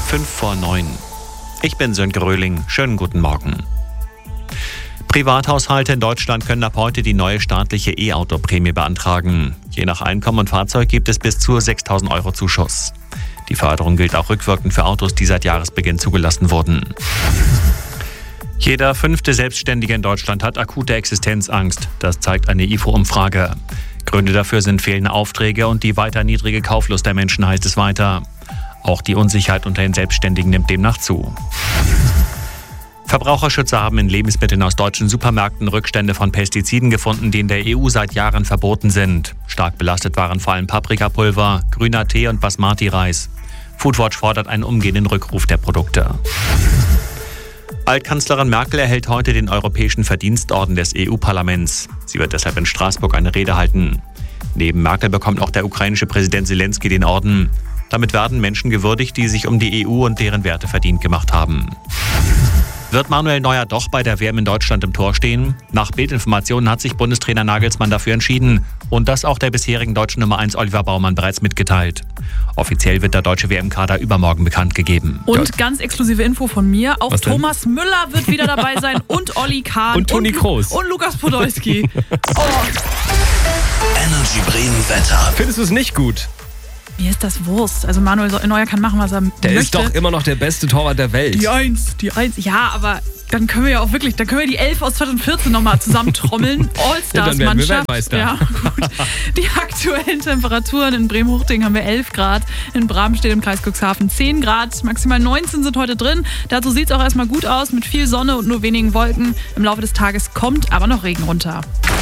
8:05. Ich bin Sönke Röhling. Schönen guten Morgen. Privathaushalte in Deutschland können ab heute die neue staatliche E-Auto-Prämie beantragen. Je nach Einkommen und Fahrzeug gibt es bis zu 6.000 € Zuschuss. Die Förderung gilt auch rückwirkend für Autos, die seit Jahresbeginn zugelassen wurden. Jeder 5. Selbstständige in Deutschland hat akute Existenzangst. Das zeigt eine IFO-Umfrage. Gründe dafür sind fehlende Aufträge und die weiter niedrige Kauflust der Menschen, heißt es weiter. Auch die Unsicherheit unter den Selbstständigen nimmt demnach zu. Verbraucherschützer haben in Lebensmitteln aus deutschen Supermärkten Rückstände von Pestiziden gefunden, die in der EU seit Jahren verboten sind. Stark belastet waren vor allem Paprikapulver, grüner Tee und Basmati-Reis. Foodwatch fordert einen umgehenden Rückruf der Produkte. Altkanzlerin Merkel erhält heute den Europäischen Verdienstorden des EU-Parlaments. Sie wird deshalb in Straßburg eine Rede halten. Neben Merkel bekommt auch der ukrainische Präsident Zelensky den Orden. Damit werden Menschen gewürdigt, die sich um die EU und deren Werte verdient gemacht haben. Wird Manuel Neuer doch bei der WM in Deutschland im Tor stehen? Nach Bildinformationen hat sich Bundestrainer Nagelsmann dafür entschieden und das auch der bisherigen deutschen Nummer 1 Oliver Baumann bereits mitgeteilt. Offiziell wird der deutsche WM-Kader übermorgen bekannt gegeben. Und ganz exklusive Info von mir, auch Thomas Müller wird wieder dabei sein und Olli Kahn und Toni Kroos und Lukas Podolski. Energy Bremen Wetter. Findest du es nicht gut? Mir ist das Wurst. Also Manuel Neuer kann machen, was er möchte. Der ist doch immer noch der beste Torwart der Welt. Die Eins. Ja, aber dann können wir ja auch wirklich, die 11 aus 2014 nochmal zusammentrommeln. All-Stars-Mannschaft. Dann werden wir Weltmeister. Ja, gut. Die aktuellen Temperaturen in Bremen-Huchting haben wir 11 Grad. In Bramstedt im Kreis Cuxhaven 10 Grad. Maximal 19 sind heute drin. Dazu sieht es auch erstmal gut aus mit viel Sonne und nur wenigen Wolken. Im Laufe des Tages kommt aber noch Regen runter.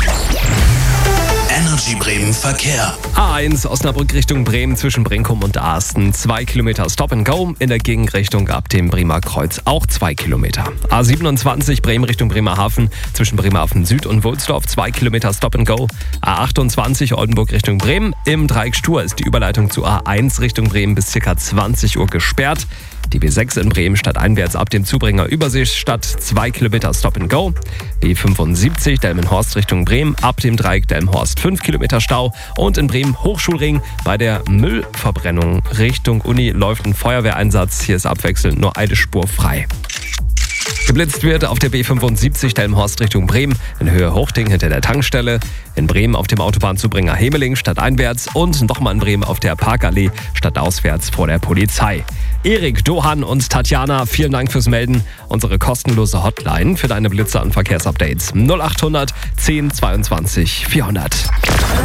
Energy Bremen Verkehr. A1 Osnabrück Richtung Bremen zwischen Brinkum und Asten. 2 Kilometer Stop and Go. In der Gegenrichtung ab dem Bremer Kreuz auch 2 Kilometer. A27 Bremen Richtung Bremerhaven zwischen Bremerhaven Süd und Wulsdorf. 2 Kilometer Stop and Go. A28 Oldenburg Richtung Bremen. Im Dreieck Stur ist die Überleitung zu A1 Richtung Bremen bis ca. 20 Uhr gesperrt. Die B6 in Bremen stadteinwärts ab dem Zubringer Überseestadt 2 Kilometer Stop and Go. B75 Delmenhorst Richtung Bremen ab dem Dreieck Delmenhorst 5 Kilometer Stau. Und in Bremen Hochschulring bei der Müllverbrennung Richtung Uni läuft ein Feuerwehreinsatz. Hier ist abwechselnd nur eine Spur frei. Geblitzt wird auf der B75 Delmenhorst Richtung Bremen in Höhe Hochting hinter der Tankstelle. In Bremen auf dem Autobahnzubringer Hemeling stadteinwärts und nochmal in Bremen auf der Parkallee stadtauswärts vor der Polizei. Erik, Dohan und Tatjana, vielen Dank fürs Melden. Unsere kostenlose Hotline für deine Blitzer und Verkehrsupdates 0800 10 22 400.